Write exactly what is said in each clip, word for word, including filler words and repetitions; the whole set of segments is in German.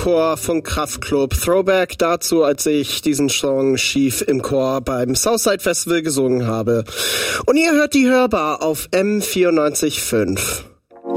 Chor von Kraftklub. Throwback dazu, als ich diesen Song schief im Chor beim Southside Festival gesungen habe. Und ihr hört die Hörbar auf M vierundneunzig Komma fünf.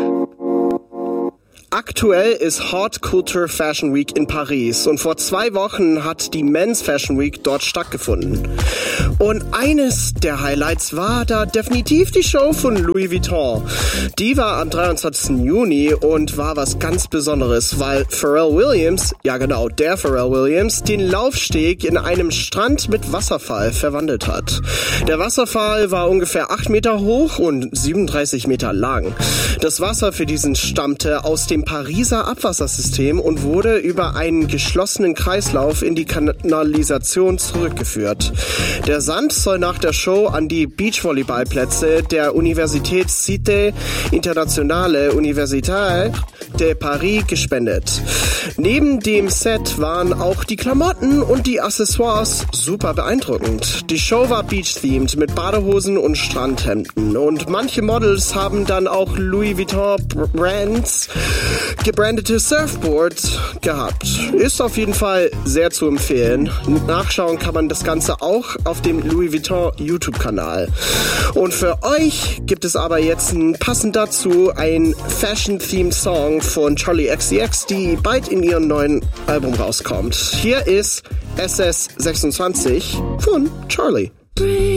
Aktuell ist Hot Culture Fashion Week in Paris und vor zwei Wochen hat die Men's Fashion Week dort stattgefunden. Und eines der Highlights war da definitiv die Show von Louis Vuitton. Die war am dreiundzwanzigsten Juni und war was ganz Besonderes, weil Pharrell Williams, ja genau, der Pharrell Williams, den Laufsteg in einem Strand mit Wasserfall verwandelt hat. Der Wasserfall war ungefähr acht Meter hoch und siebenunddreißig Meter lang. Das Wasser für diesen stammte aus dem Pariser Abwassersystem und wurde über einen geschlossenen Kreislauf in die Kanalisation zurückgeführt. Der Sand soll nach der Show an die Beachvolleyballplätze der Universität Cité Internationale Universitaire de Paris gespendet. Neben dem Set waren auch die Klamotten und die Accessoires super beeindruckend. Die Show war beach-themed mit Badehosen und Strandhemden und manche Models haben dann auch Louis Vuitton Brands gebrandete Surfboards gehabt. Ist auf jeden Fall sehr zu empfehlen. Nachschauen kann man das Ganze auch auf dem Louis Vuitton YouTube-Kanal. Und für euch gibt es aber jetzt passend dazu ein Fashion-Themed-Song von Charli X C X, die bald in ihrem neuen Album rauskommt. Hier ist S S sechsundzwanzig von Charli.